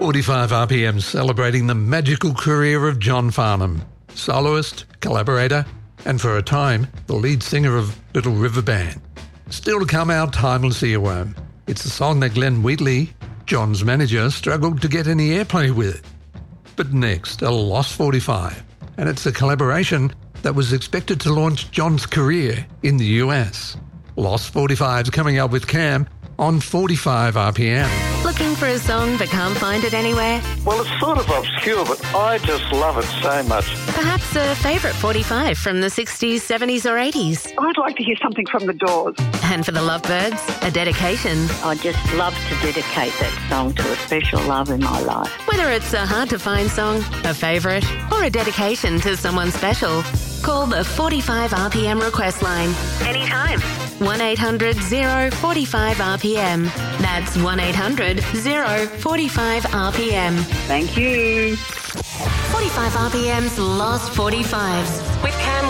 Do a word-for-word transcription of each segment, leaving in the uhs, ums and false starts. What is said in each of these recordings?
forty-five R P M celebrating the magical career of John Farnham, soloist, collaborator, and for a time, the lead singer of Little River Band. Still to come, our timeless earworm. It's a song that Glenn Wheatley, John's manager, struggled to get any airplay with. But next, a Lost forty-five, and it's a collaboration that was expected to launch John's career in the U S. Lost forty-five's coming up with Cam on forty-five R P M. Looking for a song but can't find it anywhere? Well, it's sort of obscure, but I just love it so much. Perhaps a favourite forty-five from the sixties, seventies or eighties? I'd like to hear something from The Doors. And for the Lovebirds, a dedication. I just love to dedicate that song to a special love in my life. Whether it's a hard-to-find song, a favourite, or a dedication to someone special, call the forty-five R P M request line anytime. one eight hundred oh forty-five R P M. That's one eight hundred oh forty-five R P M. Thank you. forty-five R P M's Lost forty-fives with Cam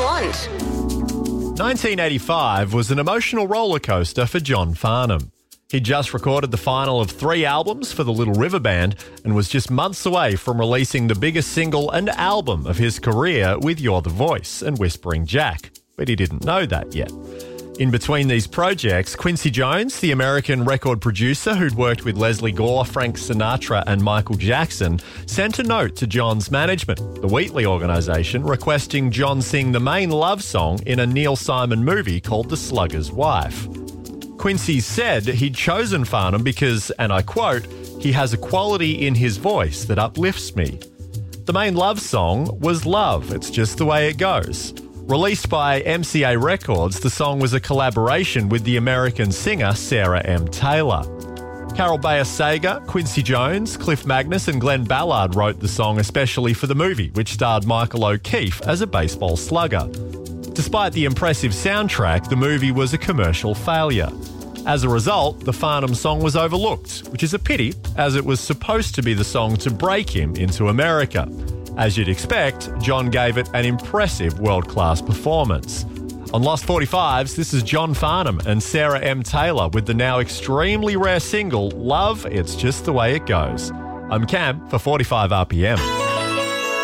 Want. nineteen eighty-five was an emotional roller coaster for John Farnham. He just recorded the final of three albums for the Little River Band and was just months away from releasing the biggest single and album of his career with You're the Voice and Whispering Jack. But he didn't know that yet. In between these projects, Quincy Jones, the American record producer who'd worked with Leslie Gore, Frank Sinatra and Michael Jackson, sent a note to John's management, the Wheatley organisation, requesting John sing the main love song in a Neil Simon movie called The Slugger's Wife. Quincy said he'd chosen Farnham because, and I quote, "he has a quality in his voice that uplifts me." The main love song was Love, It's Just the Way It Goes. Released by M C A Records, the song was a collaboration with the American singer Sarah M. Taylor. Carol Bayer Sager, Quincy Jones, Cliff Magnus and Glenn Ballard wrote the song especially for the movie, which starred Michael O'Keefe as a baseball slugger. Despite the impressive soundtrack, the movie was a commercial failure. As a result, the Farnham song was overlooked, which is a pity, as it was supposed to be the song to break him into America. As you'd expect, John gave it an impressive world-class performance. On Lost forty-fives, this is John Farnham and Sarah M. Taylor with the now extremely rare single, Love, It's Just the Way It Goes. I'm Cam for forty-five R P M.